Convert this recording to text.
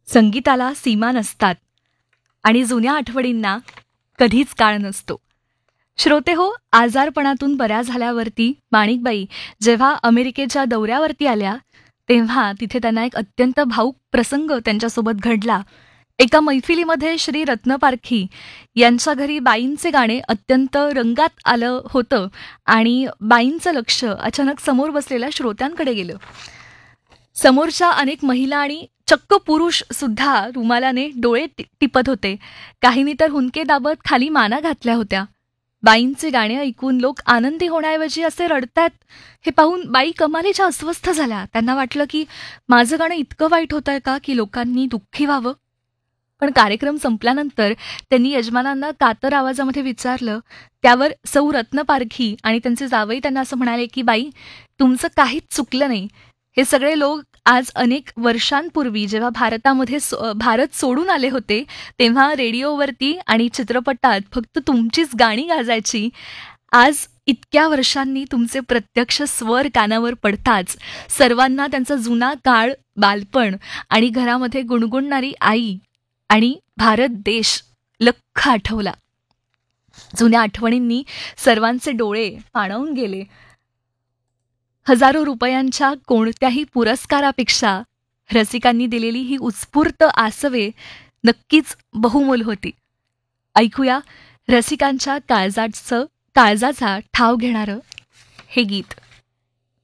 संगीताला सीमा नसतात आणि जुन्या आठवणींना कधीच काळ नसतो. श्रोते हो, आजारपणातून बऱ्या झाल्यावरती माणिकबाई जेव्हा अमेरिकेच्या दौऱ्यावरती आल्या तेव्हा तिथे त्यांना एक अत्यंत भावूक प्रसंग त्यांच्यासोबत घडला. एका मैफिलीमध्ये श्री रत्नपारखी यांच्या घरी बाईंचे गाणे अत्यंत रंगात आलं होतं आणि बाईंचं लक्ष अचानक समोर बसलेल्या श्रोत्यांकडे गेलं. समोरच्या अनेक महिला आणि चक्क पुरुष सुद्धा रुमालाने डोळे टिपत होते. काहींनी तर हुंदके दाबत खाली माना घातल्या होत्या. बाईंचे गाणे ऐकून लोक आनंदी होण्याऐवजी असे रडतायत हे पाहून बाई कमालीच्या अस्वस्थ झाल्या. त्यांना वाटलं की माझं गाणं इतकं वाईट होतंय का की लोकांनी दुःखी व्हावं. पण कार्यक्रम संपल्यानंतर त्यांनी यजमानांना कातर आवाजामध्ये विचारलं. त्यावर सौ रत्नपारखी आणि त्यांचे जावई त्यांना असं म्हणाले की बाई, तुमचं काहीच चुकलं नाही. हे सगळे लोक आज अनेक वर्षांपूर्वी जेव्हा भारत सोडून आले होते तेव्हा रेडिओवरती आणि चित्रपटात फक्त तुमचीच गाणी गाजायची. आज इतक्या वर्षांनी तुमचे प्रत्यक्ष स्वर कानावर पडताच सर्वांना त्यांचा जुना काळ, बालपण आणि घरामध्ये गुणगुणणारी आई आणि भारत देश लख्ख आठवला. जुन्या आठवणींनी सर्वांचे डोळे पाणावून गेले. हजारो रुपयांच्या कोणत्याही पुरस्कारापेक्षा रसिकांनी दिलेली ही उत्स्फूर्त आसवे नक्कीच बहुमोल होती. ऐकूया रसिकांच्या काळजाचा ठाव घेणारं हे गीत.